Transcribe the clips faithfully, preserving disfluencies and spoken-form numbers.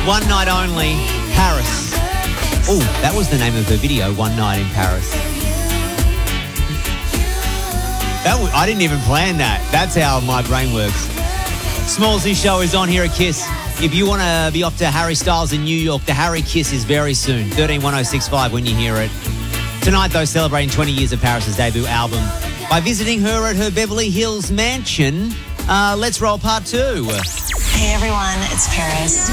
One Night Only, Paris. Oh, that was the name of her video, One Night in Paris. That w- I didn't even plan that. That's how my brain works. Smallsy Show is on here at Kiss. If you want to be off to Harry Styles in New York, the Harry Kiss is very soon. thirteen one oh six five when you hear it. Tonight, though, celebrating twenty years of Paris's debut album by visiting her at her Beverly Hills mansion. Uh, let's roll part two. Hey, everyone. It's Paris.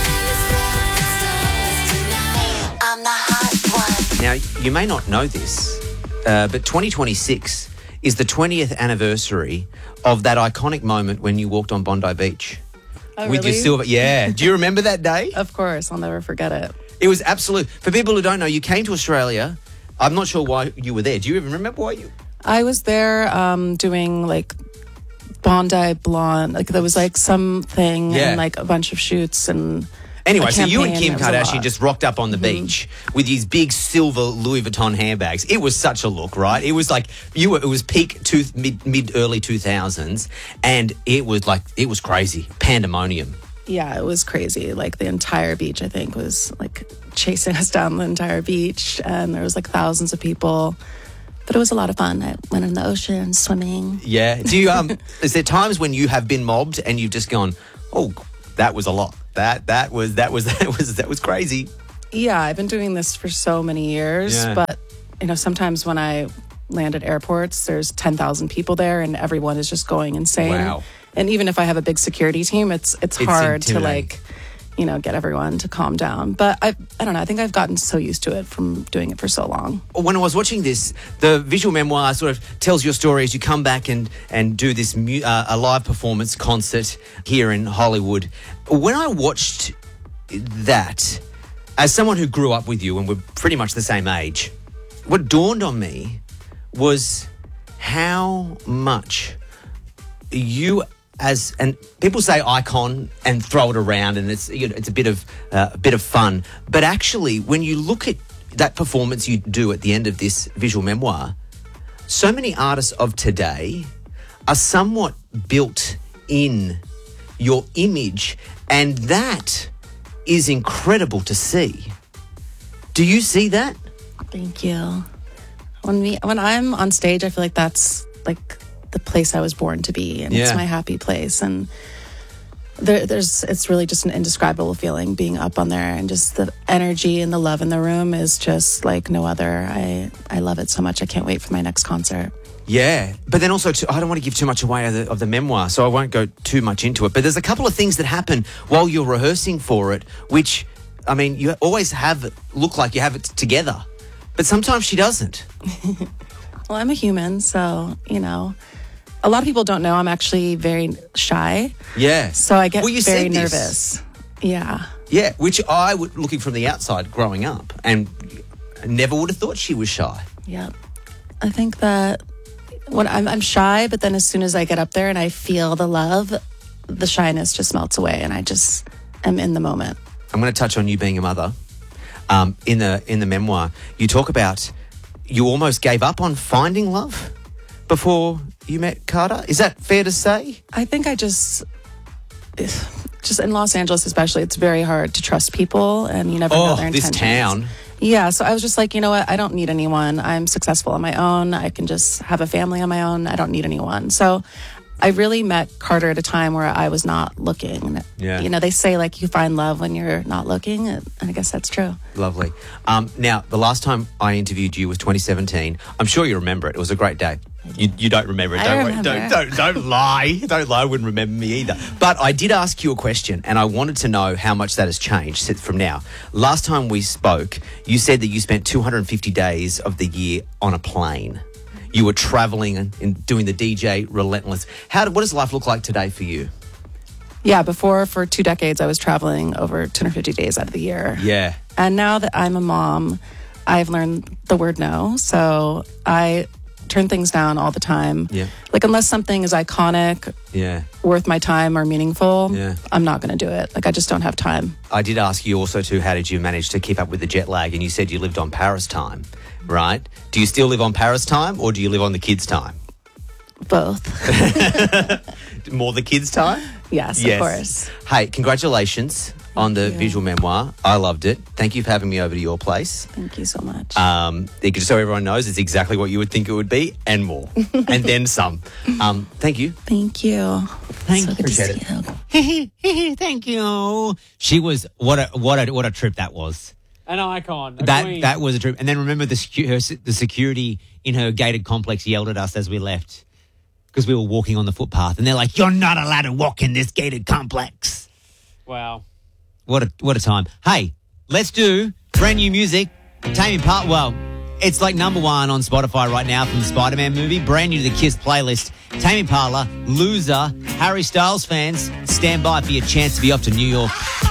I'm the hot one. Now, you may not know this, uh, but twenty twenty-six is the twentieth anniversary of that iconic moment when you walked on Bondi Beach. Oh, with really? your silver. Yeah. Do you remember that day? Of course. I'll never forget it. It was absolute. For people who don't know, you came to Australia. I'm not sure why you were there. Do you even remember why you? I was there um, doing like Bondi Blonde. Like there was like something Yeah. and like a bunch of shoots and. Anyway, a so you and campaign. Kim There was a Kardashian lot. just rocked up on the Mm-hmm. beach with these big silver Louis Vuitton handbags. It was such a look, right? It was like you were. It was peak two, mid mid early two thousands, and it was like it was crazy pandemonium. Yeah, it was crazy. Like the entire beach, I think, was like chasing us down the entire beach, and there was like thousands of people. But it was a lot of fun. I went in the ocean swimming. Yeah. Do you? Um. Is there times when you have been mobbed and you've just gone, oh, that was a lot. That that was that was that was that was crazy. Yeah, I've been doing this for so many years, Yeah. but you know, sometimes when I land at airports, there's ten thousand people there, and everyone is just going insane. Wow. And even if I have a big security team, it's it's, It's hard to intimidating. like, you know, get everyone to calm down. But I I don't know. I think I've gotten so used to it from doing it for so long. When I was watching this, the visual memoir sort of tells your story as you come back and, and do this mu- uh, a live performance concert here in Hollywood. When I watched that, as someone who grew up with you and we're pretty much the same age, what dawned on me was how much you as, and people say icon and throw it around and it's you know, it's a bit of uh, a bit of fun, but actually when you look at that performance you do at the end of this visual memoir, so many artists of today are somewhat built in your image, and that is incredible to see. Do you see that? Thank you. When we when I'm on stage, I feel like that's like the place I was born to be, and Yeah. it's my happy place. And there, there's it's really just an indescribable feeling being up on there, and just the energy and the love in the room is just like no other. I I love it so much. I can't wait for my next concert. Yeah, but then also, too, I don't want to give too much away of the, of the memoir, so I won't go too much into it. But there's a couple of things that happen while you're rehearsing for it, which, I mean, you always have it look like you have it together, but sometimes she doesn't. Well, I'm a human, so you know. A lot of people don't know I'm actually very shy, Yeah. so I get Well, you very said this. nervous. Yeah. Yeah, which I would, looking from the outside growing up, and never would have thought she was shy. Yep. I think that when I'm, I'm shy, but then as soon as I get up there and I feel the love, the shyness just melts away, and I just am in the moment. I'm going to touch on you being a mother. Um, in the in the memoir, you talk about you almost gave up on finding love before you met Carter. Is that fair to say? I think I just, just in Los Angeles especially, it's very hard to trust people, and you never know Oh, their this intentions. town. Yeah, so I was just like, you know what? I don't need anyone. I'm successful on my own. I can just have a family on my own. I don't need anyone. So I really met Carter at a time where I was not looking. Yeah. You know, they say like you find love when you're not looking, and I guess that's true. Lovely. Um, now, the last time I interviewed you was twenty seventeen. I'm sure you remember it. It was a great day. You, you don't remember it. I Don't worry. remember. Don't, don't, don't lie. Don't lie. I wouldn't remember me either. But I did ask you a question, and I wanted to know how much that has changed since from now. Last time we spoke, you said that you spent two hundred fifty days of the year on a plane. You were traveling and, and doing the D J Relentless. How? What does life look like today for you? Yeah, before for two decades, I was traveling over two hundred fifty days out of the year. Yeah. And now that I'm a mom, I've learned the word no. So I turn things down all the time. Yeah. Like, unless something is iconic, Yeah. worth my time, or meaningful, Yeah. I'm not going to do it. Like, I just don't have time. I did ask you also too, how did you manage to keep up with the jet lag? And you said you lived on Paris time, right? Do you still live on Paris time, or do you live on the kids' time? Both. More the kids' time? Yes, Yes. of course. Hey, congratulations on the you. visual memoir. I loved it. Thank you for having me over to your place. Thank you so much. Um, just so everyone knows, it's exactly what you would think it would be and more. And then some. Um, thank you. Thank you. Thank so you. good to Appreciate see you. Thank you. She was what a what a what a trip that was. An icon. A That queen. that was a trip. And then remember the secu- her, the security in her gated complex yelled at us as we left because we were walking on the footpath, and they're like, "You're not allowed to walk in this gated complex." Wow. What a what a time. Hey, let's do brand new music. Tame Impala. Well, it's like number one on Spotify right now from the Spider-Man movie. Brand new to the Kiss playlist. Tame Impala, Loser. Harry Styles fans, stand by for your chance to be off to New York.